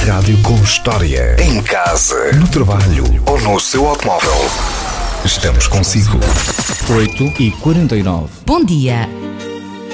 rádio com história. Em casa, no trabalho ou no seu automóvel. Estamos consigo. 8h49. Bom dia.